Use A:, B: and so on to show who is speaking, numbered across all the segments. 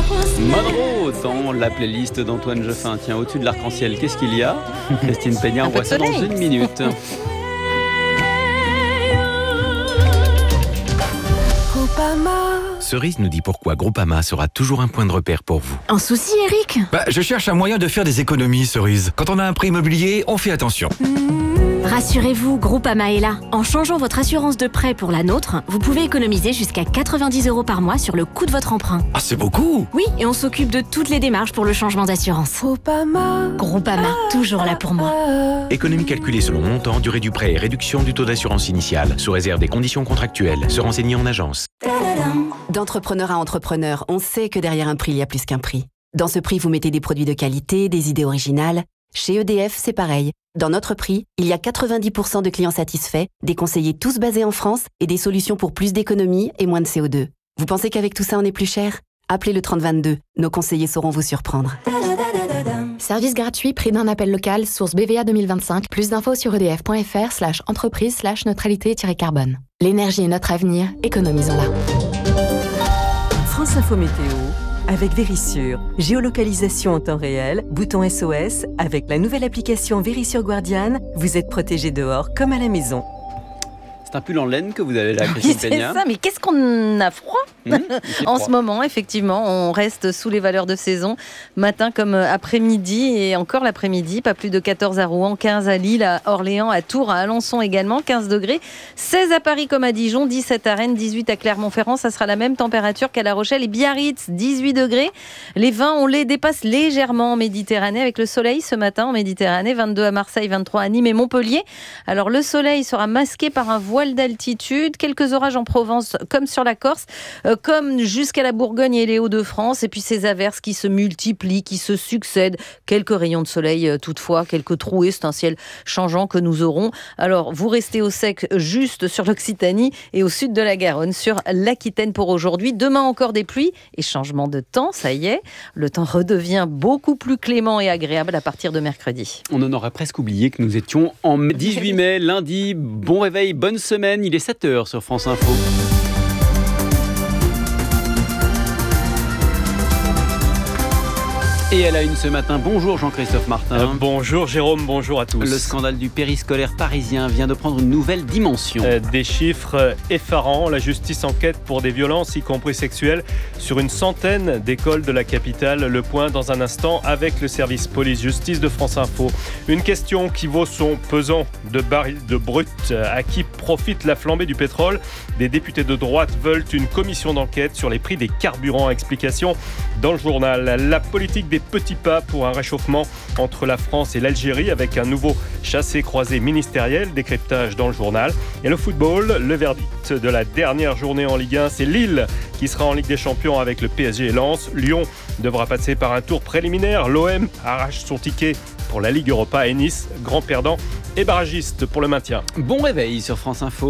A: Monroe dans la playlist d'Antoine Jeffin. Tiens, au-dessus de l'arc-en-ciel, qu'est-ce qu'il y a ? Christine Peña, on voit ça dans une minute.
B: Cerise nous dit pourquoi Groupama sera toujours un point de repère pour vous.
C: Un souci, Eric ?
B: Je cherche un moyen de faire des économies, Cerise. Quand on a un prêt immobilier, on fait attention.
C: Rassurez-vous, Groupama est là. En changeant votre assurance de prêt pour la nôtre, vous pouvez économiser jusqu'à 90 € par mois sur le coût de votre emprunt.
B: Ah, c'est beaucoup!
C: Oui, et on s'occupe de toutes les démarches pour le changement d'assurance. Groupama, toujours là pour moi.
B: Économie calculée selon montant, durée du prêt et réduction du taux d'assurance initiale, sous réserve des conditions contractuelles. Se renseigner en agence.
D: D'entrepreneur à entrepreneur, on sait que derrière un prix, il y a plus qu'un prix. Dans ce prix, vous mettez des produits de qualité, des idées originales. Chez EDF, c'est pareil. Dans notre prix, il y a 90% de clients satisfaits, des conseillers tous basés en France et des solutions pour plus d'économie et moins de CO2. Vous pensez qu'avec tout ça, on est plus cher ? Appelez le 3022. Nos conseillers sauront vous surprendre.
E: Service gratuit, prix d'un appel local, source BVA 2025. Plus d'infos sur edf.fr/entreprise/neutralité-carbone. L'énergie est notre avenir, économisons-la.
F: France Info Météo avec Vérissure. Géolocalisation en temps réel, bouton SOS. Avec la nouvelle application Vérissure Guardian, vous êtes protégé dehors comme à la maison.
A: C'est un pull en laine que vous avez là, Christine Peña.
G: C'est ça, mais qu'est-ce qu'on a froid en ce moment, effectivement. On reste sous les valeurs de saison, matin comme après-midi, et encore l'après-midi, pas plus de 14 à Rouen, 15 à Lille, à Orléans, à Tours, à Alençon également, 15 degrés, 16 à Paris comme à Dijon, 17 à Rennes, 18 à Clermont-Ferrand, ça sera la même température qu'à La Rochelle et Biarritz, 18 degrés. Les vents, on les dépasse légèrement en Méditerranée, avec le soleil ce matin en Méditerranée, 22 à Marseille, 23 à Nîmes et Montpellier. Alors le soleil sera masqué par un voile d'altitude, quelques orages en Provence comme sur la Corse, comme jusqu'à la Bourgogne et les Hauts-de-France, et puis ces averses qui se multiplient, qui se succèdent, quelques rayons de soleil toutefois, quelques trouées, c'est un ciel changeant que nous aurons. Alors vous restez au sec juste sur l'Occitanie et au sud de la Garonne, sur l'Aquitaine pour aujourd'hui. Demain encore des pluies et changement de temps, ça y est, le temps redevient beaucoup plus clément et agréable à partir de mercredi.
A: On en aurait presque oublié que nous étions en 18 mai, lundi. Bon réveil, bonne semaine, il est 7h sur France Info. Et à la une ce matin, bonjour Jean-Christophe Martin.
H: Bonjour Jérôme, bonjour à tous.
A: Le scandale du périscolaire parisien vient de prendre une nouvelle dimension.
H: Des chiffres effarants, la justice enquête pour des violences, y compris sexuelles, sur une centaine d'écoles de la capitale. Le point dans un instant avec le service police-justice de France Info. Une question qui vaut son pesant de barils de brut. À qui profite la flambée du pétrole ? Des députés de droite veulent une commission d'enquête sur les prix des carburants. Explication dans le journal. La politique des petits pas pour un réchauffement entre la France et l'Algérie avec un nouveau chassé-croisé ministériel, décryptage dans le journal. Et le football, le verdict de la dernière journée en Ligue 1, c'est Lille qui sera en Ligue des Champions avec le PSG et Lens. Lyon devra passer par un tour préliminaire. L'OM arrache son ticket pour la Ligue Europa et Nice, grand perdant et barragiste pour le maintien.
A: Bon réveil sur France Info.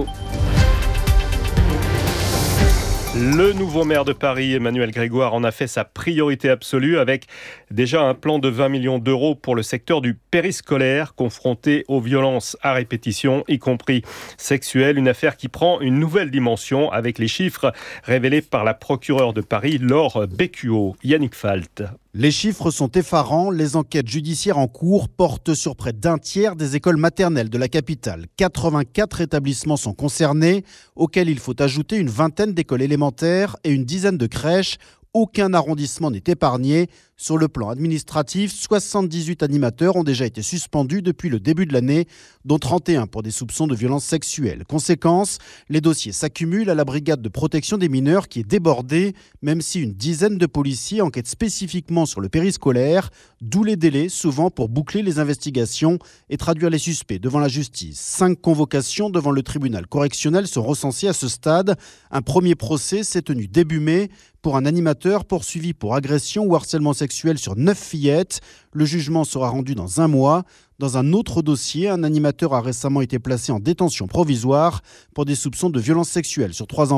H: Le nouveau maire de Paris, Emmanuel Grégoire, en a fait sa priorité absolue avec déjà un plan de 20 millions d'euros pour le secteur du périscolaire confronté aux violences à répétition, y compris sexuelles. Une affaire qui prend une nouvelle dimension avec les chiffres révélés par la procureure de Paris, Laure Bécuot. Yannick Falt.
I: Les chiffres sont effarants. Les enquêtes judiciaires en cours portent sur près d'un tiers des écoles maternelles de la capitale. 84 établissements sont concernés, auxquels il faut ajouter une vingtaine d'écoles élémentaires et une dizaine de crèches. Aucun arrondissement n'est épargné. Sur le plan administratif, 78 animateurs ont déjà été suspendus depuis le début de l'année, dont 31 pour des soupçons de violences sexuelles. Conséquence, les dossiers s'accumulent à la brigade de protection des mineurs qui est débordée, même si une dizaine de policiers enquêtent spécifiquement sur le périscolaire, d'où les délais souvent pour boucler les investigations et traduire les suspects devant la justice. 5 convocations devant le tribunal correctionnel sont recensées à ce stade. Un premier procès s'est tenu début mai pour un animateur poursuivi pour agression ou harcèlement sexuel sur 9 fillettes. Le jugement sera rendu dans un mois. Dans un autre dossier, un animateur a récemment été placé en détention provisoire pour des soupçons de violences sexuelles sur 3 enfants.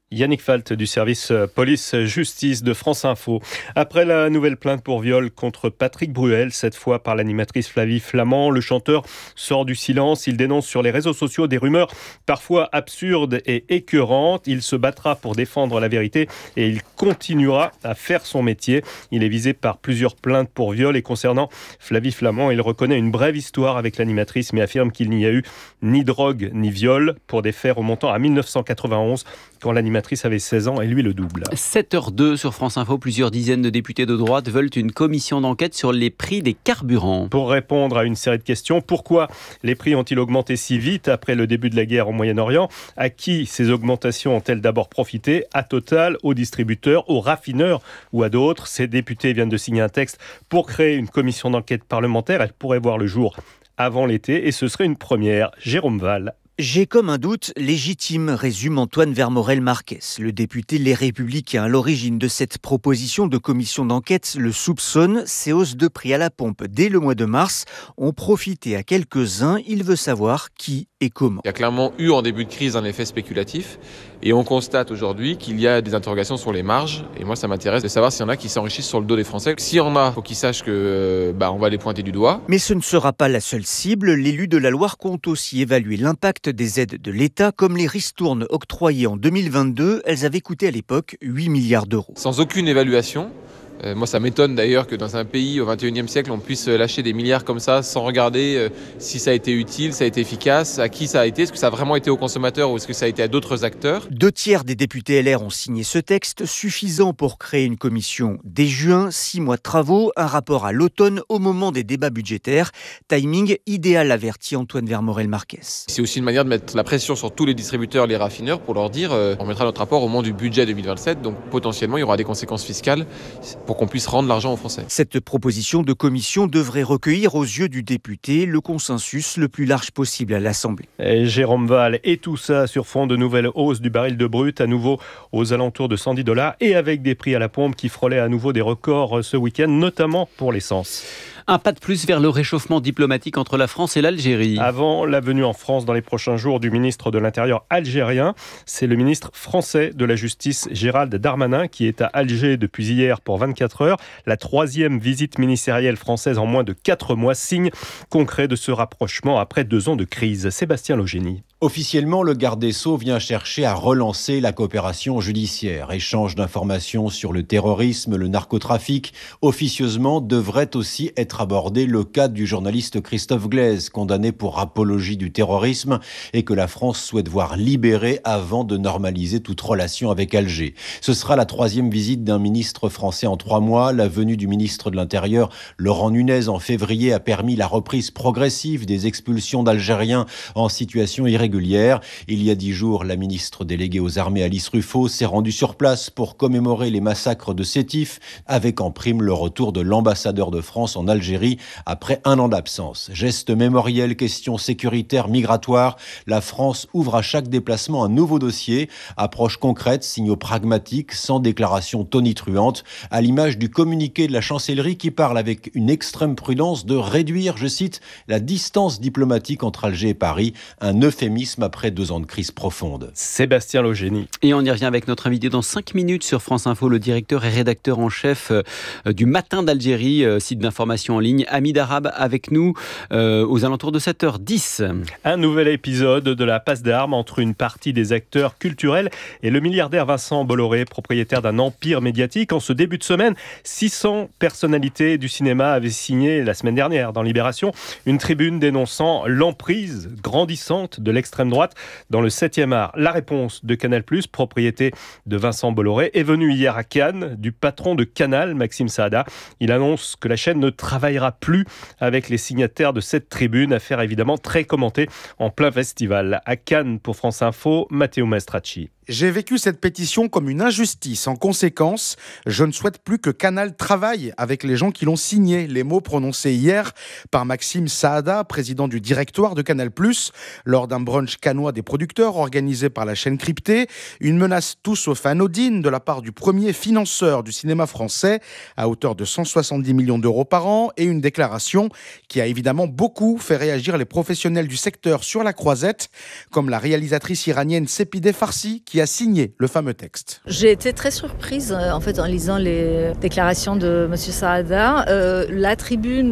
H: Yannick Falt du service police-justice de France Info. Après la nouvelle plainte pour viol contre Patrick Bruel, cette fois par l'animatrice Flavie Flament, le chanteur sort du silence. Il dénonce sur les réseaux sociaux des rumeurs parfois absurdes et écœurantes. Il se battra pour défendre la vérité et il continuera à faire son métier. Il est visé par plusieurs plaintes pour viol et concernant Flavie Flament, il reconnaît une brève histoire avec l'animatrice mais affirme qu'il n'y a eu ni drogue ni viol pour des faits remontant à 1991 quand l'animatrice avait 16 ans et lui le double.
A: 7h02 sur France Info, plusieurs dizaines de députés de droite veulent une commission d'enquête sur les prix des carburants.
H: Pour répondre à une série de questions, pourquoi les prix ont-ils augmenté si vite après le début de la guerre au Moyen-Orient? À qui ces augmentations ont-elles d'abord profité? À Total, aux distributeurs, aux raffineurs ou à d'autres? Ces députés viennent de signer un texte pour créer une commission d'enquête parlementaire. Elle pourrait voir le jour avant l'été et ce serait une première. Jérôme Val.
J: J'ai comme un doute légitime, résume Antoine Vermorel-Marquez. Le député Les Républicains, à l'origine de cette proposition de commission d'enquête, le soupçonne. Ces hausses de prix à la pompe dès le mois de mars ont profité à quelques-uns. Il veut savoir qui et comment.
K: Il y a clairement eu en début de crise un effet spéculatif et on constate aujourd'hui qu'il y a des interrogations sur les marges. Et moi, ça m'intéresse de savoir s'il y en a qui s'enrichissent sur le dos des Français. S'il y en a, il faut qu'ils sachent que on va les pointer du doigt.
J: Mais ce ne sera pas la seule cible. L'élu de la Loire compte aussi évaluer l'impact des aides de l'État, comme les ristournes octroyées en 2022. Elles avaient coûté à l'époque 8 milliards d'euros.
K: Sans aucune évaluation. Moi, ça m'étonne d'ailleurs que dans un pays au XXIe siècle, on puisse lâcher des milliards comme ça sans regarder si ça a été utile, ça a été efficace, à qui ça a été, est-ce que ça a vraiment été aux consommateurs ou est-ce que ça a été à d'autres acteurs?
J: 2/3 des députés LR ont signé ce texte, suffisant pour créer une commission dès juin, 6 mois de travaux, un rapport à l'automne au moment des débats budgétaires. Timing idéal, avertit Antoine Vermorel-Marquez.
K: C'est aussi une manière de mettre la pression sur tous les distributeurs, les raffineurs, pour leur dire on mettra notre rapport au moment du budget 2027, donc potentiellement il y aura des conséquences fiscales pour qu'on puisse rendre l'argent aux Français.
J: Cette proposition de commission devrait recueillir aux yeux du député le consensus le plus large possible à l'Assemblée.
H: Et Jérôme Val, et tout ça sur fond de nouvelles hausses du baril de brut, à nouveau aux alentours de $110 et avec des prix à la pompe qui frôlaient à nouveau des records ce week-end, notamment pour l'essence.
A: Un pas de plus vers le réchauffement diplomatique entre la France et l'Algérie.
H: Avant la venue en France dans les prochains jours du ministre de l'Intérieur algérien, c'est le ministre français de la Justice Gérald Darmanin qui est à Alger depuis hier pour 24 heures. La 3e visite ministérielle française en moins de 4 mois, signe concret de ce rapprochement après 2 ans de crise. Sébastien Logénie.
L: Officiellement, le garde des Sceaux vient chercher à relancer la coopération judiciaire. Échange d'informations sur le terrorisme, le narcotrafic. Officieusement, devrait aussi être abordé le cas du journaliste Christophe Glaise, condamné pour apologie du terrorisme et que la France souhaite voir libéré avant de normaliser toute relation avec Alger. Ce sera la 3e visite d'un ministre français en 3 mois. La venue du ministre de l'Intérieur, Laurent Nunez, en février a permis la reprise progressive des expulsions d'Algériens en situation irrégulière. Il y a 10 jours, la ministre déléguée aux armées Alice Ruffo s'est rendue sur place pour commémorer les massacres de Sétif, avec en prime le retour de l'ambassadeur de France en Algérie après 1 an d'absence. Geste mémoriel, question sécuritaire, migratoire. La France ouvre à chaque déplacement un nouveau dossier. Approche concrète, signaux pragmatiques, sans déclaration tonitruante, à l'image du communiqué de la chancellerie qui parle avec une extrême prudence de réduire, je cite, la distance diplomatique entre Alger et Paris, un euphémisme après 2 ans de crise profonde.
H: Sébastien Logénie.
A: Et on y revient avec notre invité dans 5 minutes sur France Info, le directeur et rédacteur en chef du Matin d'Algérie, site d'information en ligne. Hamid Arabe avec nous aux alentours de 7h10.
H: Un nouvel épisode de la passe d'armes entre une partie des acteurs culturels et le milliardaire Vincent Bolloré, propriétaire d'un empire médiatique. En ce début de semaine, 600 personnalités du cinéma avaient signé la semaine dernière dans Libération une tribune dénonçant l'emprise grandissante de l'extrême droite dans le 7e art. La réponse de Canal+, propriété de Vincent Bolloré, est venue hier à Cannes du patron de Canal, Maxime Saada. Il annonce que la chaîne ne travaillera plus avec les signataires de cette tribune, affaire évidemment très commentée en plein festival. À Cannes, pour France Info, Matteo Maestracci.
M: J'ai vécu cette pétition comme une injustice. En conséquence, je ne souhaite plus que Canal travaille avec les gens qui l'ont signé. Les mots prononcés hier par Maxime Saada, président du directoire de Canal+, lors d'un brunch cannois des producteurs organisé par la chaîne cryptée. Une menace tout sauf anodine de la part du premier financeur du cinéma français à hauteur de 170 millions d'euros par an et une déclaration qui a évidemment beaucoup fait réagir les professionnels du secteur sur la croisette, comme la réalisatrice iranienne Sepideh Farsi qui qui a signé le fameux texte.
N: J'ai été très surprise en lisant les déclarations de M. Saada. La tribune,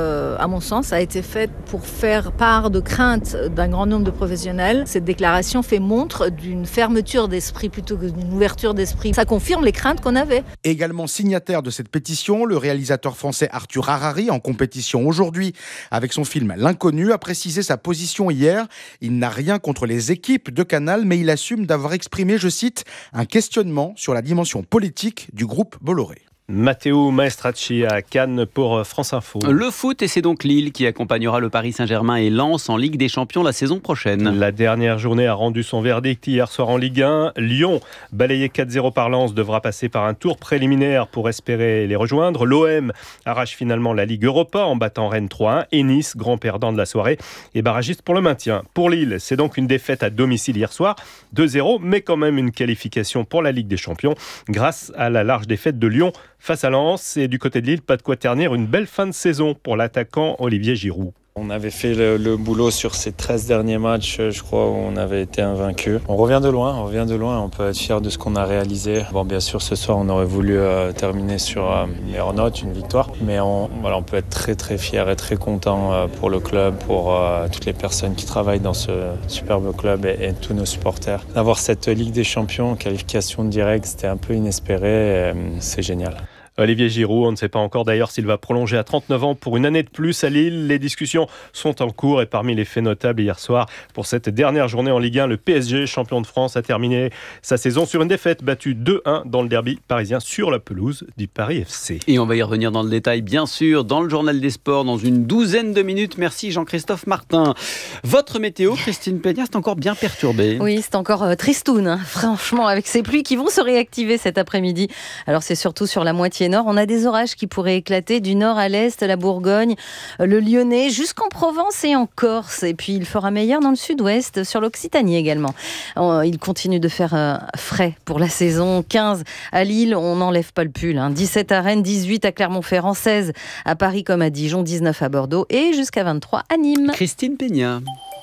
N: à mon sens, a été faite pour faire part de craintes d'un grand nombre de professionnels. Cette déclaration fait montre d'une fermeture d'esprit plutôt que d'une ouverture d'esprit. Ça confirme les craintes qu'on avait.
M: Également signataire de cette pétition, le réalisateur français Arthur Harari, en compétition aujourd'hui avec son film L'Inconnu, a précisé sa position hier. Il n'a rien contre les équipes de Canal, mais il assume d'avoir exprimé, je cite, un questionnement sur la dimension politique du groupe Bolloré.
H: Matteo Maestracci à Cannes pour France Info.
A: Le foot, et c'est donc Lille qui accompagnera le Paris Saint-Germain et Lens en Ligue des Champions la saison prochaine.
H: La dernière journée a rendu son verdict hier soir en Ligue 1. Lyon, balayé 4-0 par Lens, devra passer par un tour préliminaire pour espérer les rejoindre. L'OM arrache finalement la Ligue Europa en battant Rennes 3-1 et Nice, grand perdant de la soirée, est barragiste pour le maintien. Pour Lille, c'est donc une défaite à domicile hier soir, 2-0, mais quand même une qualification pour la Ligue des Champions grâce à la large défaite de Lyon face à Lens. Et du côté de Lille, pas de quoi ternir une belle fin de saison pour l'attaquant Olivier Giroud.
O: On avait fait le boulot sur ces 13 derniers matchs, je crois, où on avait été invaincu. On revient de loin, on peut être fier de ce qu'on a réalisé. Bon, bien sûr, ce soir, on aurait voulu terminer sur une meilleure note, une victoire. Mais on peut être très très fier et très content pour le club, pour toutes les personnes qui travaillent dans ce superbe club et tous nos supporters. D'avoir cette Ligue des Champions, qualification directe, c'était un peu inespéré, c'est génial.
H: Olivier Giroud, on ne sait pas encore d'ailleurs s'il va prolonger à 39 ans pour une année de plus à Lille. Les discussions sont en cours et parmi les faits notables hier soir, pour cette dernière journée en Ligue 1, le PSG, champion de France, a terminé sa saison sur une défaite battue 2-1 dans le derby parisien sur la pelouse du Paris FC.
A: Et on va y revenir dans le détail, bien sûr, dans le journal des sports, dans une douzaine de minutes. Merci Jean-Christophe Martin. Votre météo, Christine Peña, c'est encore bien perturbé.
G: Oui, c'est encore tristoun, franchement, avec ces pluies qui vont se réactiver cet après-midi. Alors c'est surtout sur la moitié nord, on a des orages qui pourraient éclater du nord à l'est, la Bourgogne, le Lyonnais, jusqu'en Provence et en Corse. Et puis il fera meilleur dans le sud-ouest, sur l'Occitanie également. Il continue de faire frais pour la saison. 15 à Lille, on n'enlève pas le pull. 17 à Rennes, 18 à Clermont-Ferrand, 16 à Paris comme à Dijon, 19 à Bordeaux et jusqu'à 23 à Nîmes.
A: Christine Peña.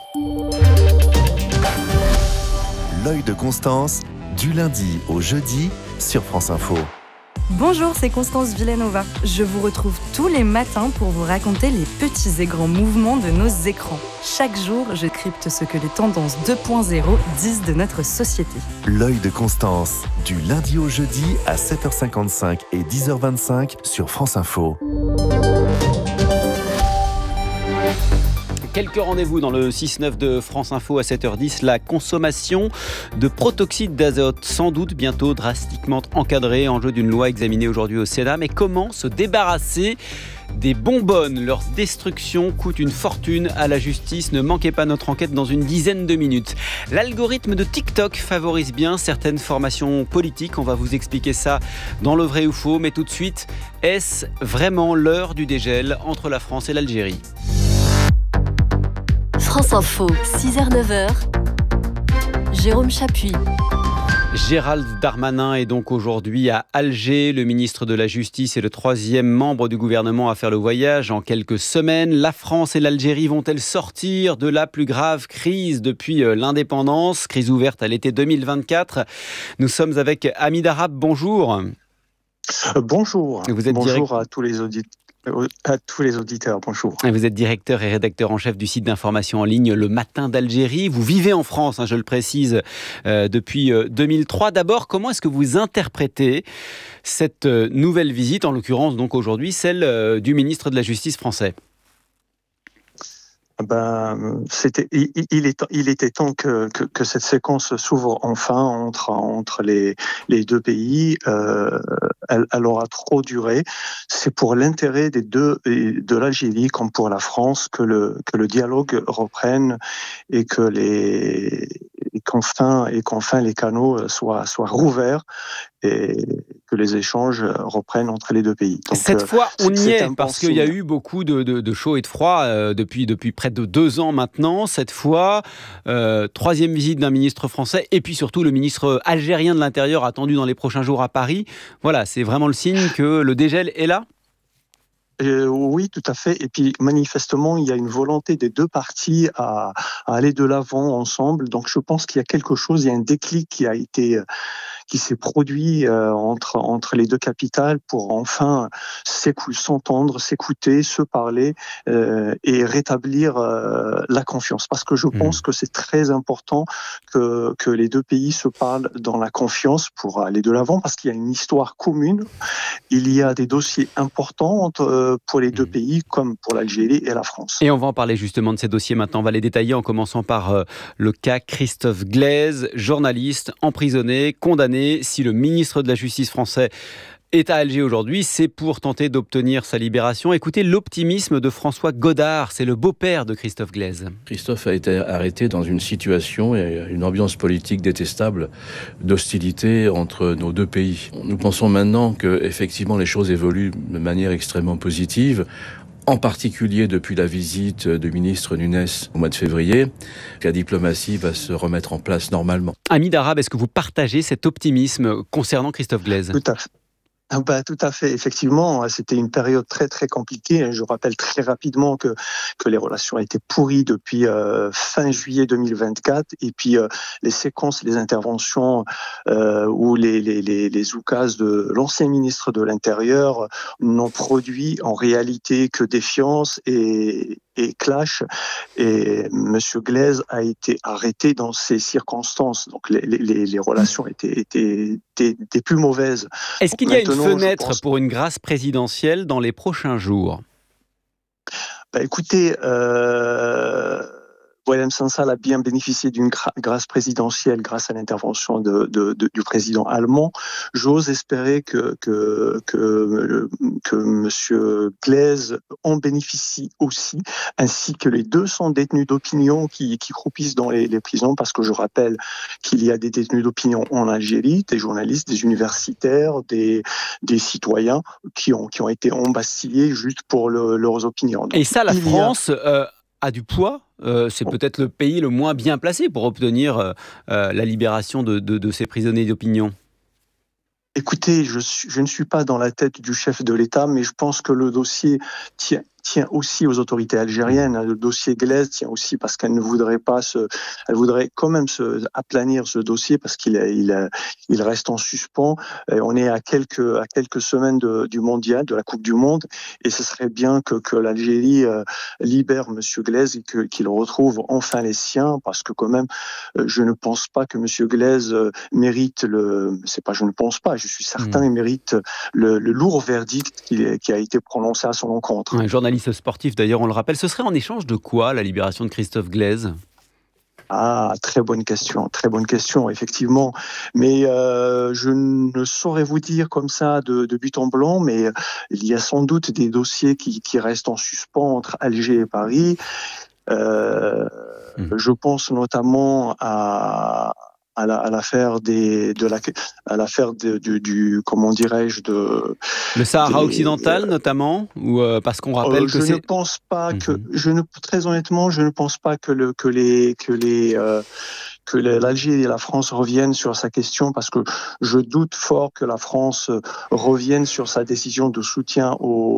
P: L'œil de Constance, du lundi au jeudi sur France Info.
Q: Bonjour, c'est Constance Villanova. Je vous retrouve tous les matins pour vous raconter les petits et grands mouvements de nos écrans. Chaque jour, je crypte ce que les tendances 2.0 disent de notre société.
P: L'œil de Constance, du lundi au jeudi à 7h55 et 10h25 sur France Info.
A: Quelques rendez-vous dans le 6-9 de France Info à 7h10. La consommation de protoxyde d'azote, sans doute bientôt drastiquement encadrée, enjeu d'une loi examinée aujourd'hui au Sénat. Mais comment se débarrasser des bonbonnes? Leur destruction coûte une fortune à la justice. Ne manquez pas notre enquête dans une dizaine de minutes. L'algorithme de TikTok favorise bien certaines formations politiques. On va vous expliquer ça dans le vrai ou faux. Mais tout de suite, est-ce vraiment l'heure du dégel entre la France et l'Algérie?
C: France Info, 6h-9h, Jérôme Chapuis.
A: Gérald Darmanin est donc aujourd'hui à Alger. Le ministre de la Justice est le troisième membre du gouvernement à faire le voyage en quelques semaines. La France et l'Algérie vont-elles sortir de la plus grave crise depuis l'indépendance, crise ouverte à l'été 2024? Nous sommes avec Hamid Arab, bonjour.
R: Bonjour.
A: Vous êtes
R: bonjour à tous les auditeurs. Bonjour.
A: Vous êtes directeur et rédacteur en chef du site d'information en ligne Le Matin d'Algérie. Vous vivez en France, je le précise, depuis 2003. D'abord, comment est-ce que vous interprétez cette nouvelle visite, en l'occurrence donc aujourd'hui, celle du ministre de la Justice français?
R: Il était temps que cette séquence s'ouvre enfin entre les deux pays. Elle aura trop duré. C'est pour l'intérêt des deux, de l'Algérie comme pour la France, que le dialogue reprenne et qu'enfin les canaux soient rouverts et que les échanges reprennent entre les deux pays. Donc,
A: cette fois, on y est, parce qu'il y a eu beaucoup de chaud et de froid depuis près de 2 ans maintenant. Cette fois, troisième visite d'un ministre français et puis surtout le ministre algérien de l'Intérieur attendu dans les prochains jours à Paris. Voilà, c'est vraiment le signe que le dégel est là.
R: Oui, tout à fait. Et puis, manifestement, il y a une volonté des deux parties à aller de l'avant ensemble. Donc, je pense qu'il y a quelque chose, il y a un déclic qui s'est produit entre les deux capitales pour enfin s'entendre, s'écouter, se parler et rétablir la confiance. Parce que je pense que c'est très important que les deux pays se parlent dans la confiance pour aller de l'avant, parce qu'il y a une histoire commune. Il y a des dossiers importants pour les deux pays, comme pour l'Algérie et la France.
A: Et on va en parler justement de ces dossiers maintenant. On va les détailler en commençant par le cas Christophe Glaise, journaliste, emprisonné, condamné. Si le ministre de la Justice français est à Alger aujourd'hui, c'est pour tenter d'obtenir sa libération. Écoutez l'optimisme de François Godard, c'est le beau-père de Christophe Glaise.
S: Christophe a été arrêté dans une situation et une ambiance politique détestable d'hostilité entre nos deux pays. Nous pensons maintenant que effectivement les choses évoluent de manière extrêmement positive. En particulier depuis la visite du ministre Nunes au mois de février, la diplomatie va se remettre en place normalement.
A: Hamid Arab, est-ce que vous partagez cet optimisme concernant Christophe Glaise ?
R: Tout à fait. Tout à fait. Effectivement, c'était une période très très compliquée. Je rappelle très rapidement que les relations étaient pourries depuis fin juillet 2024, et puis les séquences, les interventions ou les oukases de l'ancien ministre de l'Intérieur n'ont produit en réalité que défiance et clash. Et Monsieur Glaise a été arrêté dans ces circonstances. Donc les relations étaient des plus mauvaises.
A: Est-ce qu'il y a une fenêtre pour une grâce présidentielle dans les prochains jours ?
R: Écoutez, Boualem Sansal a bien bénéficié d'une grâce présidentielle grâce à l'intervention du président allemand. J'ose espérer que Monsieur Glaise en bénéficie aussi, ainsi que les 200 détenus d'opinion qui croupissent dans les prisons, parce que je rappelle qu'il y a des détenus d'opinion en Algérie, des journalistes, des universitaires, des citoyens qui ont été embastillés juste pour leurs opinions. Donc,
A: et ça, la France a du poids. C'est peut-être le pays le moins bien placé pour obtenir la libération de ces prisonniers d'opinion.
R: Écoutez, je ne suis pas dans la tête du chef de l'État, mais je pense que le dossier tient aussi aux autorités algériennes. Le dossier Glaise tient aussi parce qu'elle ne voudrait pas elle voudrait quand même aplanir ce dossier parce qu'il reste en suspens. Et on est à quelques semaines du mondial, de la Coupe du Monde, et ce serait bien que l'Algérie libère Monsieur Glaise et qu'il retrouve enfin les siens, parce que quand même, je ne pense pas que Monsieur Glaise mérite je ne pense pas, je suis certain, il mérite le lourd verdict qui a été prononcé à son encontre.
A: Un journaliste sportif, d'ailleurs, on le rappelle. Ce serait en échange de quoi, la libération de Christophe Glaise ?
R: Très bonne question, effectivement. Mais je ne saurais vous dire comme ça de but en blanc, mais il y a sans doute des dossiers qui restent en suspens entre Alger et Paris. Je pense notamment à l'affaire comment dirais-je,
A: le Sahara occidental notamment, ou parce qu'on rappelle que
R: je ne pense pas très honnêtement, je ne pense pas que l'Algérie et la France reviennent sur sa question, parce que je doute fort que la France revienne sur sa décision de soutien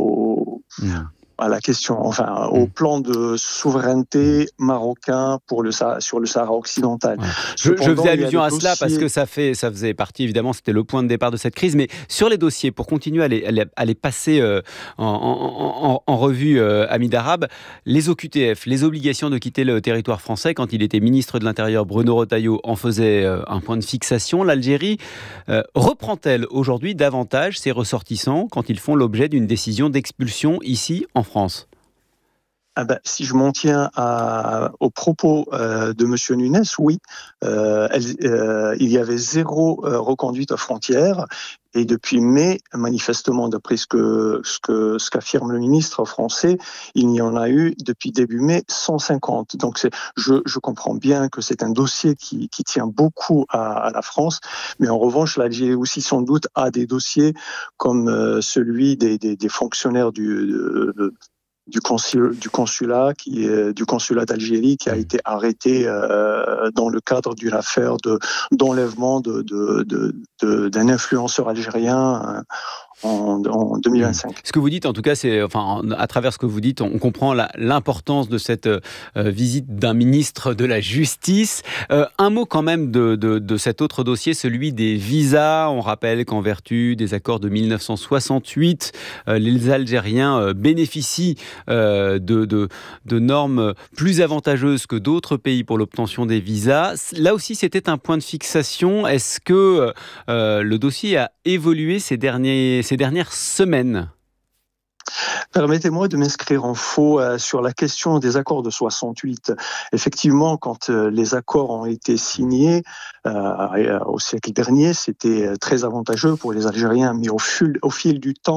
R: à la question, au plan de souveraineté marocain sur le Sahara occidental.
A: Ouais. Je faisais allusion à cela parce que ça faisait partie, évidemment, c'était le point de départ de cette crise. Mais sur les dossiers, pour continuer à les passer en revue, Hamid Arab, les OQTF, les obligations de quitter le territoire français, quand il était ministre de l'Intérieur, Bruno Retailleau en faisait un point de fixation. L'Algérie reprend-elle aujourd'hui davantage ses ressortissants quand ils font l'objet d'une décision d'expulsion ici en France?
R: Si je m'en tiens aux propos de M. Nunes, oui, il y avait 0 reconduite aux frontières. Et depuis mai, manifestement, d'après ce qu'affirme le ministre français, il y en a eu depuis début mai 150. Donc je comprends bien que c'est un dossier qui tient beaucoup à la France, mais en revanche, l'Algérie aussi sans doute a des dossiers comme celui des fonctionnaires du consulat d'Algérie qui a été arrêté dans le cadre d'une affaire d'enlèvement d'un influenceur algérien en 2025.
A: Ce que vous dites, en tout cas, à travers ce que vous dites, on comprend l'importance de cette visite d'un ministre de la Justice. Un mot quand même de cet autre dossier, celui des visas. On rappelle qu'en vertu des accords de 1968, les Algériens bénéficient de normes plus avantageuses que d'autres pays pour l'obtention des visas. Là aussi, c'était un point de fixation. Est-ce que le dossier a évolué ces dernières semaines?
R: Permettez-moi de m'inscrire en faux sur la question des accords de 68. Effectivement, quand les accords ont été signés au siècle dernier, c'était très avantageux pour les Algériens, mais au fil du temps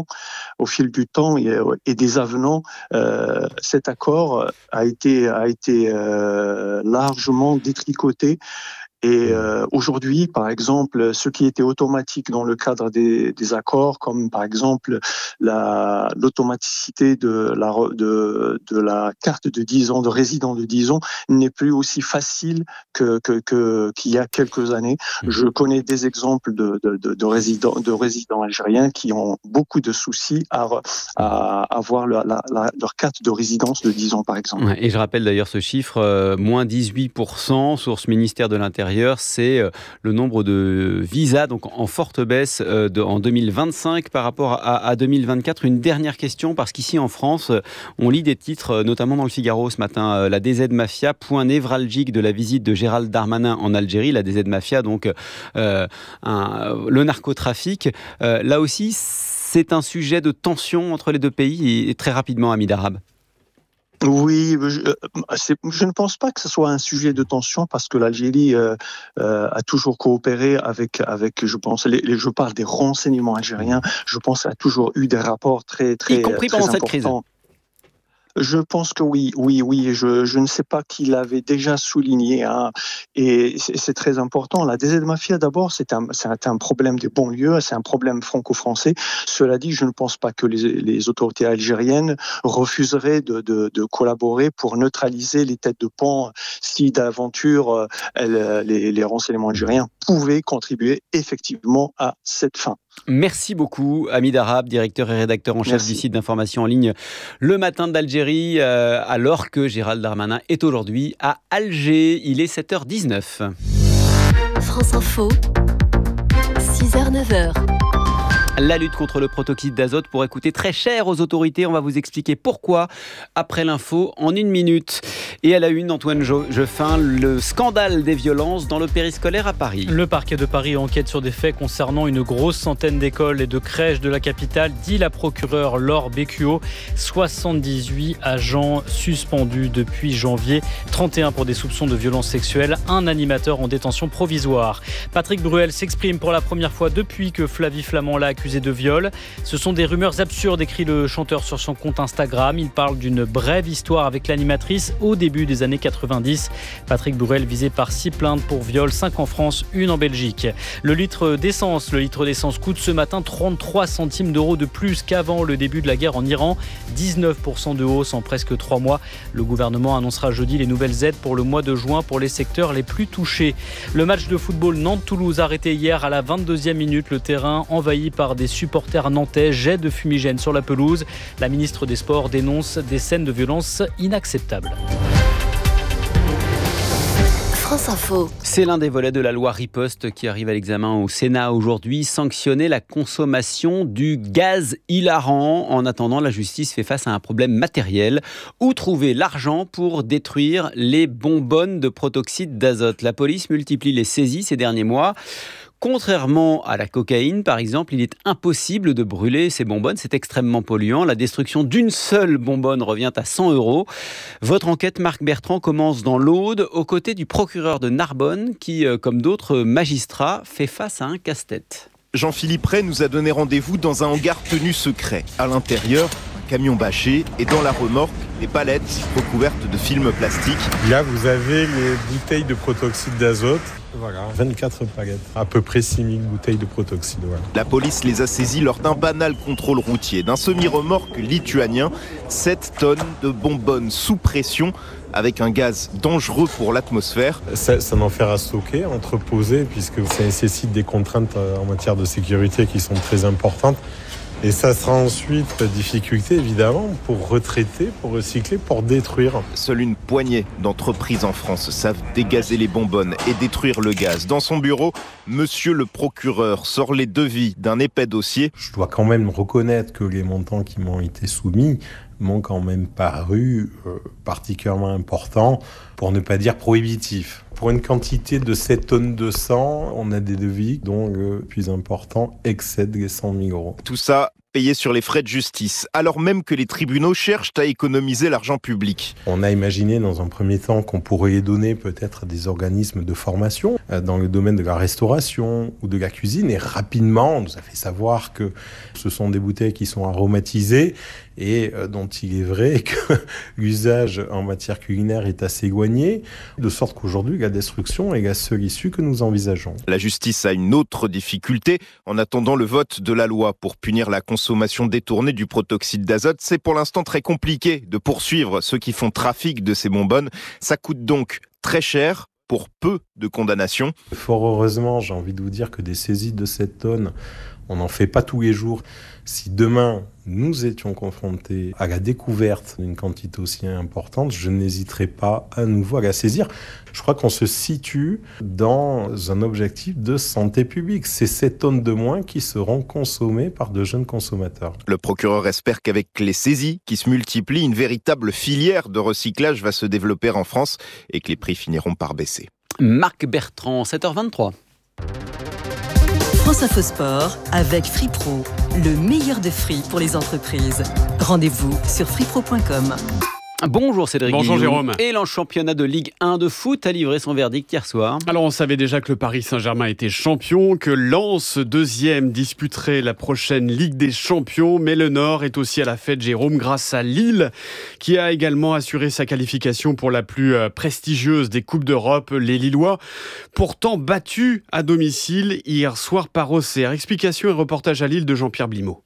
R: et des avenants, cet accord a été largement détricoté. Et aujourd'hui, par exemple, ce qui était automatique dans le cadre des accords, comme par exemple l'automaticité de la carte de 10 ans, de résident de 10 ans, n'est plus aussi facile qu'il y a quelques années. Je connais des exemples de résidents algériens qui ont beaucoup de soucis à avoir leur carte de résidence de 10 ans, par exemple.
A: Ouais, et je rappelle d'ailleurs ce chiffre, moins 18%, source ministère de l'Intérieur. C'est le nombre de visas, donc en forte baisse en 2025 par rapport à 2024. Une dernière question, parce qu'ici en France, on lit des titres, notamment dans le Figaro ce matin, la DZ Mafia, point névralgique de la visite de Gérald Darmanin en Algérie. La DZ Mafia, donc le narcotrafic. Là aussi, c'est un sujet de tension entre les deux pays, et très rapidement, Hamid Arab.
R: Oui, je ne pense pas que ce soit un sujet de tension, parce que l'Algérie a toujours coopéré avec je pense, je parle des renseignements algériens, je pense a toujours eu des rapports très
A: y compris pendant cette crise.
R: Je pense que oui. Je ne sais pas qui l'avait déjà souligné, hein, et c'est très important. La DZ Mafia, d'abord, c'est un problème des banlieues, c'est un problème franco-français. Cela dit, je ne pense pas que les autorités algériennes refuseraient de collaborer pour neutraliser les têtes de pont si d'aventure les renseignements algériens pouvaient contribuer effectivement à cette fin.
A: Merci beaucoup, Hamid Arab, directeur et rédacteur en chef du site d'information en ligne Le Matin d'Algérie, alors que Gérald Darmanin est aujourd'hui à Alger. Il est 7h19.
C: France Info, 6h-9h.
A: La lutte contre le protoxyde d'azote pourrait coûter très cher aux autorités. On va vous expliquer pourquoi après l'info en 1 minute. Et à la une, Antoine Geoffin, le scandale des violences dans le périscolaire à Paris.
T: Le parquet de Paris enquête sur des faits concernant une grosse centaine d'écoles et de crèches de la capitale, dit la procureure Laure Bécuot. 78 agents suspendus depuis janvier, 31 pour des soupçons de violences sexuelles, un animateur en détention provisoire. Patrick Bruel s'exprime pour la première fois depuis que Flavie Flament l'a accusé de viol. Ce sont des rumeurs absurdes, écrit le chanteur sur son compte Instagram. Il parle d'une brève histoire avec l'animatrice au début des années 90. Patrick Bruel visé par 6 plaintes pour viol, 5 en France, 1 en Belgique. Le litre d'essence coûte ce matin 33 centimes d'euros de plus qu'avant le début de la guerre en Iran. 19% de hausse en presque 3 mois. Le gouvernement annoncera jeudi les nouvelles aides pour le mois de juin pour les secteurs les plus touchés. Le match de football Nantes-Toulouse arrêté hier à la 22e minute. Le terrain envahi par des supporters nantais, jet de fumigène sur la pelouse. La ministre des Sports dénonce des scènes de violence inacceptables.
C: France Info.
A: C'est l'un des volets de la loi Riposte qui arrive à l'examen au Sénat aujourd'hui. Sanctionner la consommation du gaz hilarant. En attendant, la justice fait face à un problème matériel. Où trouver l'argent pour détruire les bonbonnes de protoxyde d'azote? La police multiplie les saisies ces derniers mois. Contrairement à la cocaïne, par exemple, il est impossible de brûler ces bonbonnes. C'est extrêmement polluant. La destruction d'une seule bonbonne revient à 100 €. Votre enquête, Marc Bertrand, commence dans l'Aude, aux côtés du procureur de Narbonne, qui, comme d'autres magistrats, fait face à un casse-tête.
U: Jean-Philippe Ray nous a donné rendez-vous dans un hangar tenu secret. À l'intérieur, un camion bâché et dans la remorque, des palettes recouvertes de film plastique.
V: Là, vous avez les bouteilles de protoxyde d'azote. Voilà, 24 palettes, à peu près 6000 bouteilles de protoxyde. Voilà.
U: La police les a saisies lors d'un banal contrôle routier. D'un semi-remorque lituanien, 7 tonnes de bonbonnes sous pression avec un gaz dangereux pour l'atmosphère.
V: C'est un enfer à stocker, entreposer, puisque ça nécessite des contraintes en matière de sécurité qui sont très importantes. Et ça sera ensuite la difficulté, évidemment, pour retraiter, pour recycler, pour détruire.
U: Seule une poignée d'entreprises en France savent dégazer les bonbonnes et détruire le gaz. Dans son bureau, monsieur le procureur sort les devis d'un épais dossier.
V: Je dois quand même reconnaître que les montants qui m'ont été soumis m'ont quand même paru particulièrement importants, pour ne pas dire prohibitifs. Pour une quantité de 7 tonnes de sang, on a des devis dont le plus important excède les 100 000 euros.
U: Tout ça payé sur les frais de justice, alors même que les tribunaux cherchent à économiser l'argent public.
V: On a imaginé dans un premier temps qu'on pourrait les donner peut-être à des organismes de formation dans le domaine de la restauration ou de la cuisine, et rapidement on nous a fait savoir que ce sont des bouteilles qui sont aromatisées et dont il est vrai que l'usage en matière culinaire est assez éloigné, de sorte qu'aujourd'hui la destruction est la seule issue que nous envisageons.
U: La justice a une autre difficulté. En attendant le vote de la loi pour punir la consommation détournée du protoxyde d'azote, c'est pour l'instant très compliqué de poursuivre ceux qui font trafic de ces bonbonnes. Ça coûte donc très cher pour peu de condamnations.
V: Fort heureusement, j'ai envie de vous dire que des saisies de 7 tonnes, on n'en fait pas tous les jours. Si demain, nous étions confrontés à la découverte d'une quantité aussi importante, je n'hésiterai pas à nouveau à la saisir. Je crois qu'on se situe dans un objectif de santé publique. C'est 7 tonnes de moins qui seront consommées par de jeunes consommateurs.
U: Le procureur espère qu'avec les saisies qui se multiplient, une véritable filière de recyclage va se développer en France et que les prix finiront par baisser.
A: Marc Bertrand, 7h23.
F: France Info Sport avec FreePro, le meilleur de free pour les entreprises. Rendez-vous sur freepro.com.
A: Bonjour Cédric.
B: Bonjour
A: Guillaume.
B: Jérôme.
A: Et le championnat de Ligue 1 de foot a livré son verdict hier soir.
B: Alors on savait déjà que le Paris Saint-Germain était champion, que Lens, deuxième, disputerait la prochaine Ligue des Champions, mais le Nord est aussi à la fête, Jérôme, grâce à Lille, qui a également assuré sa qualification pour la plus prestigieuse des Coupes d'Europe, les Lillois, pourtant battus à domicile hier soir par Auxerre. Explication et reportage à Lille de Jean-Pierre Blimaud.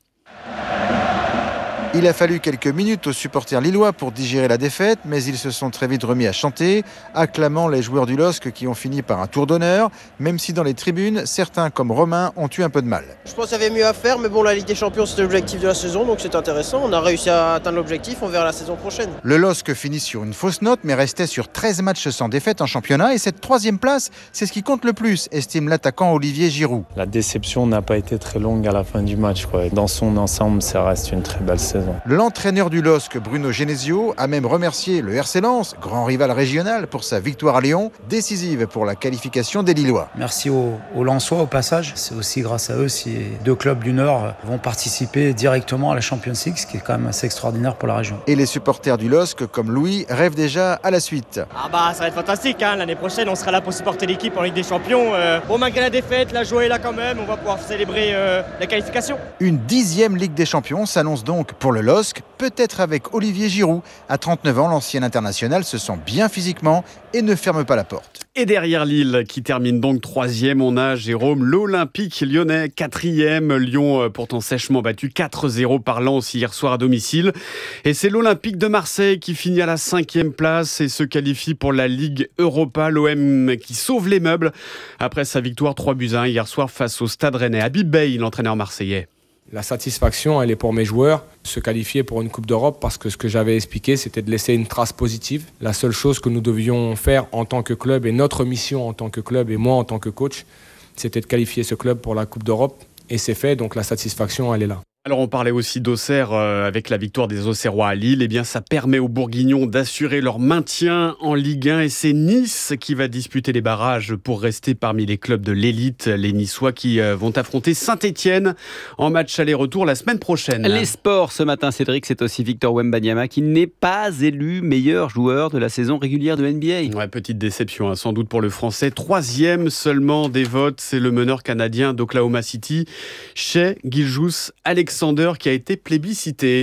D: Il a fallu quelques minutes aux supporters lillois pour digérer la défaite, mais ils se sont très vite remis à chanter, acclamant les joueurs du LOSC qui ont fini par un tour d'honneur, même si dans les tribunes, certains comme Romain ont eu un peu de mal.
W: Je pense qu'il y avait mieux à faire, mais bon, la Ligue des Champions c'était l'objectif de la saison, donc c'est intéressant. On a réussi à atteindre l'objectif, on verra la saison prochaine.
D: Le LOSC finit sur une fausse note, mais restait sur 13 matchs sans défaite en championnat, et cette 3e place, c'est ce qui compte le plus, estime l'attaquant Olivier Giroud.
O: La déception n'a pas été très longue à la fin du match, quoi. Dans son ensemble, ça reste une très belle saison.
D: L'entraîneur du LOSC, Bruno Genesio, a même remercié le RC Lens, grand rival régional, pour sa victoire à Lyon, décisive pour la qualification des Lillois.
X: Merci aux Lensois au passage. C'est aussi grâce à eux si 2 clubs du Nord vont participer directement à la Champions League, ce qui est quand même assez extraordinaire pour la région.
D: Et les supporters du LOSC, comme Louis, rêvent déjà à la suite.
Y: Ça va être fantastique, hein. L'année prochaine on sera là pour supporter l'équipe en Ligue des Champions. Malgré la défaite, la joie est là quand même, on va pouvoir célébrer la qualification.
D: Une 10e Ligue des Champions s'annonce donc pour le LOSC, peut-être avec Olivier Giroud. À 39 ans, l'ancien international se sent bien physiquement et ne ferme pas la porte.
B: Et derrière Lille, qui termine donc 3e, on a, Jérôme, l'Olympique lyonnais, 4e. Lyon, pourtant sèchement battu 4-0 par Lens hier soir à domicile. Et c'est l'Olympique de Marseille qui finit à la 5e place et se qualifie pour la Ligue Europa. L'OM qui sauve les meubles après sa victoire 3-1 hier soir face au Stade Rennais. Habib Bey, l'entraîneur marseillais.
Z: La satisfaction, elle est pour mes joueurs, se qualifier pour une Coupe d'Europe, parce que ce que j'avais expliqué, c'était de laisser une trace positive. La seule chose que nous devions faire en tant que club, et notre mission en tant que club, et moi en tant que coach, c'était de qualifier ce club pour la Coupe d'Europe. Et c'est fait, donc la satisfaction, elle est là.
B: Alors on parlait aussi d'Auxerre avec la victoire des Auxerrois à Lille. Eh bien ça permet aux Bourguignons d'assurer leur maintien en Ligue 1 et c'est Nice qui va disputer les barrages pour rester parmi les clubs de l'élite. Les Niçois qui vont affronter Saint-Etienne en match aller-retour la semaine prochaine.
A: Les sports ce matin, Cédric, c'est aussi Victor Wembanyama qui n'est pas élu meilleur joueur de la saison régulière de NBA.
B: Ouais, petite déception sans doute pour le Français. 3e seulement des votes, c'est le meneur canadien d'Oklahoma City, Shai Gilgeous-Alexander, qui a été plébiscité.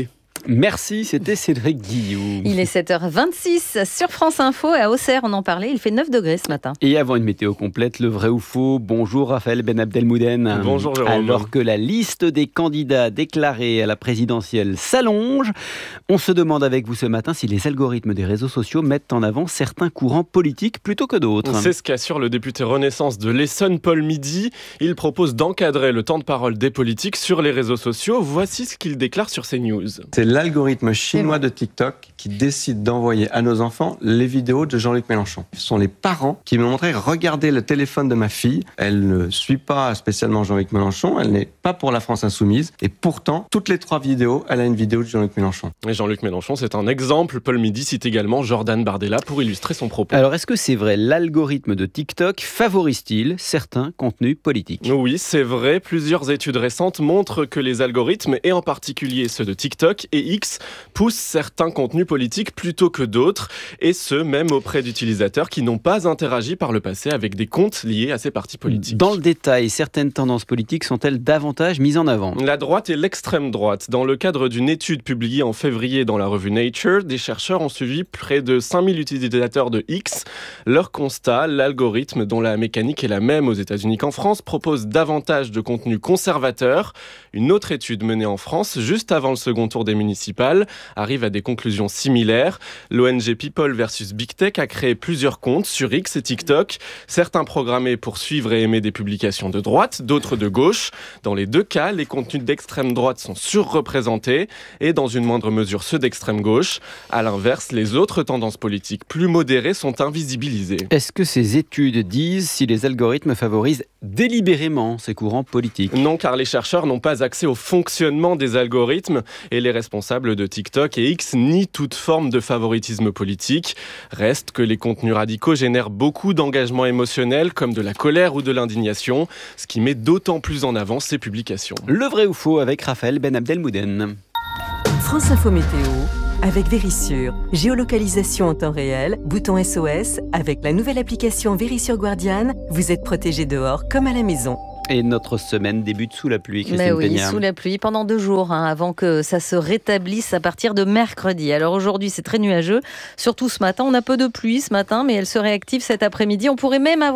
A: Merci, c'était Cédric Guillaume.
G: Il est 7h26 sur France Info et à Auxerre, on en parlait, il fait 9 degrés ce matin.
A: Et avant une météo complète, le vrai ou faux, bonjour Raphaël Ben Abdelmouden.
H: Bonjour Jérôme.
A: Alors que la liste des candidats déclarés à la présidentielle s'allonge, on se demande avec vous ce matin si les algorithmes des réseaux sociaux mettent en avant certains courants politiques plutôt que d'autres.
E: C'est ce qu'assure le député Renaissance de l'Essonne, Paul Midi. Il propose d'encadrer le temps de parole des politiques sur les réseaux sociaux. Voici ce qu'il déclare sur CNews.
I: C'est l'algorithme chinois de TikTok qui décide d'envoyer à nos enfants les vidéos de Jean-Luc Mélenchon. Ce sont les parents qui m'ont montré « Regardez le téléphone de ma fille. Elle ne suit pas spécialement Jean-Luc Mélenchon. Elle n'est pas pour la France Insoumise. Et pourtant, toutes les 3 vidéos, elle a une vidéo de Jean-Luc Mélenchon. »
E: Et Jean-Luc Mélenchon, c'est un exemple. Paul Midi cite également Jordan Bardella pour illustrer son propos.
A: Alors, est-ce que c'est vrai, l'algorithme de TikTok favorise-t-il certains contenus politiques ?
E: Oui, c'est vrai. Plusieurs études récentes montrent que les algorithmes, et en particulier ceux de TikTok et X, poussent certains contenus politiques plutôt que d'autres, et ce, même auprès d'utilisateurs qui n'ont pas interagi par le passé avec des comptes liés à ces partis politiques.
A: Dans le détail, certaines tendances politiques sont-elles davantage mises en avant ?
E: La droite et l'extrême droite. Dans le cadre d'une étude publiée en février dans la revue Nature, des chercheurs ont suivi près de 5000 utilisateurs de X. Leur constat, l'algorithme, dont la mécanique est la même aux États-Unis qu'en France, propose davantage de contenus conservateurs. Une autre étude menée en France, juste avant le second tour des municipales, arrive à des conclusions similaires. L'ONG People vs Big Tech a créé plusieurs comptes sur X et TikTok, certains programmés pour suivre et aimer des publications de droite, d'autres de gauche. Dans les deux cas, les contenus d'extrême droite sont surreprésentés et dans une moindre mesure ceux d'extrême gauche. À l'inverse, les autres tendances politiques plus modérées sont invisibilisées.
A: Est-ce que ces études disent si les algorithmes favorisent délibérément ces courants politiques ?
E: Non, car les chercheurs n'ont pas accès au fonctionnement des algorithmes et les responsables de TikTok et X nient toute forme de favoritisme politique. Reste que les contenus radicaux génèrent beaucoup d'engagement émotionnel comme de la colère ou de l'indignation, ce qui met d'autant plus en avant ces publications.
A: Le vrai ou faux avec Raphaël Ben Abdelmouden.
F: France Info Météo avec Vérissure. Géolocalisation en temps réel, bouton SOS. Avec la nouvelle application Vérissure Guardian, vous êtes protégé dehors comme à la maison.
A: Et notre semaine débute sous la pluie, Christine
G: Mais oui,
A: Péniard.
G: sous la pluie pendant 2 jours, avant que ça se rétablisse à partir de mercredi. Alors aujourd'hui, c'est très nuageux. Surtout ce matin, on a peu de pluie ce matin, mais elle se réactive cet après-midi. On pourrait même avoir